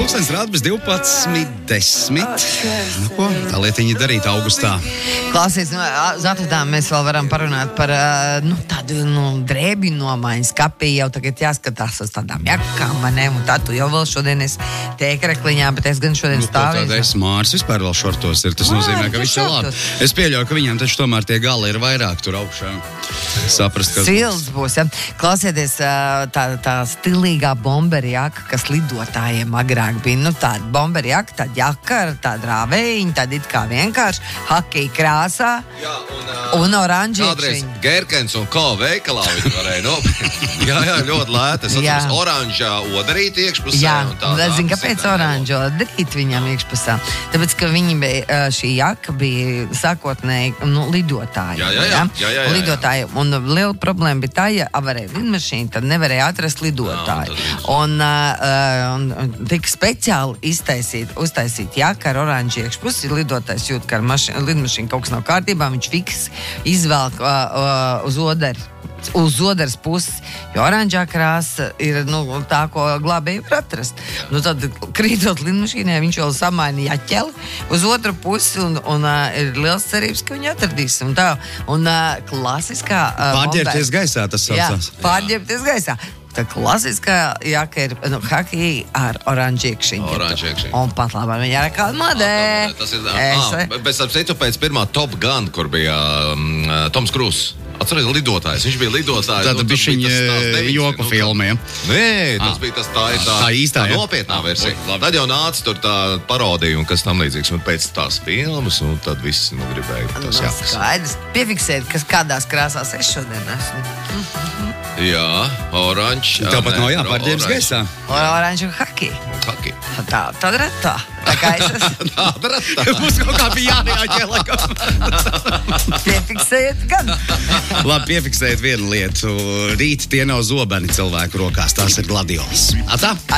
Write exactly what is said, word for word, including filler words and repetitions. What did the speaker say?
Pulkstens rāda bez divpadsmit desmit. Nu ko, tā lietiņa darīt augustā. Klausies, no, uz atradām mēs vēl varam parunāt par nu, tādu nu, drēbju nomaiņas kapī. Jau tagad jāskatās uz tādām jakām, manēm, un tā tu jau vēl šodien es tēkrekliņā, bet es gan šodien nu, stāvēju. Nu, tādēļ Māris vispār vēl šortos ir. Tas nozīmē, ka viņš ir labi. Es pieļauju, ka viņam taču tomēr tie gali ir vairāk tur augšā. Saprast, kas Silds būs, ja. Klausieties, tā, tā stilīgā bomberi jaka, kas lidotājiem agrāk bija. Nu, tāda bomberi jaka, tāda jaka ar tādu rāvējiņu, tāda it kā vienkārši hakeja krāsā. Jā, un, uh, un oranži kādreiz iekšiņi. Gerkens un ko veikalā viņi varēja nopirkt. jā, jā, ļoti lēti. Es atceros oranžā odarīti iekšpusē. Jā, un tā, un es zinu, tā, kāpēc tā, oranžo darīt viņam iekšpusā. Tāpēc, ka viņi bija, šī jaka bija sākotnēji nu, lidotāji. Jā, jā, jā. jā, jā, jā, lidotāji. Un liela problēma bija tā, ja varēja lidmašīnu, tad nevarēja atrast lidotāju. Jā, un, uh, un, un tika speciāli iztaisīt, uztaisīt jaka ar oranžu iekšpusi. Lidotājs jūt, ka ar mašīnu, lidmašīnu kaut kas nav kārtībā, viņš fiks izvelk uh, uh, uz odari. Uz odaras puses, jo oranžā krāsa ir nu, tā, ko glābēji var atrast. Nu, tad, krītot lidmašīnē, viņš vēl samaina jaķeli uz otru pusi un, un uh, ir liels cerības, ka viņi atradīs. Un tā, un uh, klasiskā... Uh, pārģērbties gaisā tas saucās. Jā, pārģērbties gaisā. Tā klasiskā jaka ir nu, haki ar oranžu iekšiņu. Oranžu iekšiņu. Un pat labāk viņa ir kāda modē. Tas ir, ā, bet ap citu pēc pirmā Top Gun, kur bija um, Toms Krūss. Atceries, lidotājs. Viņš bija lidotājs. Tāda bija viņa joku filma, ja? Nē, tas ah. bija tas tā, tā, tā īstā, tā ja? nopietnā ah, versija. labi. Tad jau nāca tur tā parodija un kas tam līdzīgs. Un pēc tās filmas, un tad visi nu, gribēja tas jākas. Skaidrs. Piefiksēt, kas kādās krāsās es šodien esmu. Jā, oranžs. Tāpat nav jāpārģērbs gaisā. Oranžu haki. Haki. Tā, tad retā. Tā kā es esmu. tā, retā. Mums kaut kā bija jāreaģē, laikam. Piefiksējiet gan. Labi, piefiksējiet vienu lietu. Rīt tie nav zobeni cilvēku rokās, tās ir gladiolas. Atā?